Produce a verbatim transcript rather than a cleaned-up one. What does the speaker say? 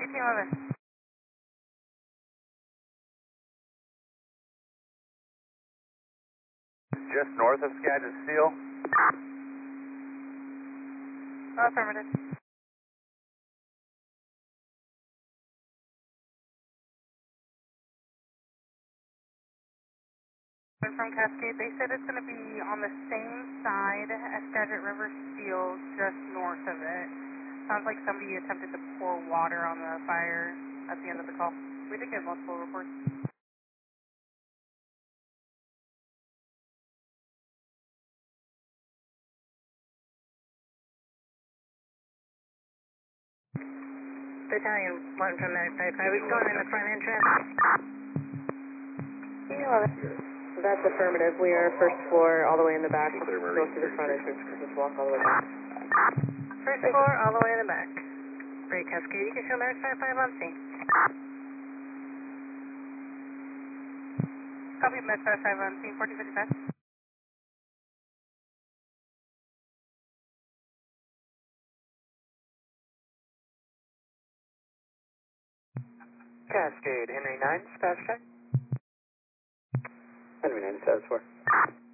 fifteen eleven. Just north of Skagit Steel. Affirmative. From Cascade, they said it's going to be on the same side as Skagit River Steel, just north of it. Sounds like somebody attempted to pour water on the fire at the end of the call. We did get multiple reports. Battalion one from nine five five, we going in the front entrance. That's affirmative. We are first floor, all the way in the back. Go through the front entrance, just walk all the way back. First floor, all the way in the back. Great, Cascade, you can show Merrick five five on scene. Copy, Med five five on scene, fourteen fifty-five. Cascade, Henry nine, status check. Henry nine, status four.